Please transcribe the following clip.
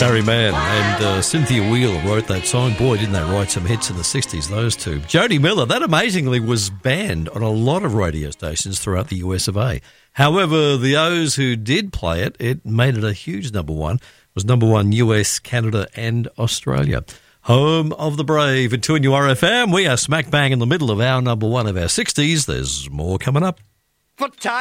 Harry Mann and Cynthia Wheeler wrote that song. Boy, didn't they write some hits in the 60s, those two. Jody Miller, that amazingly was banned on a lot of radio stations throughout the US of A. However, those who did play it, it made it a huge number one. It was number one US, Canada and Australia. Home of the brave at 2NURFM. We are smack bang in the middle of our number one of our 60s. There's more coming up.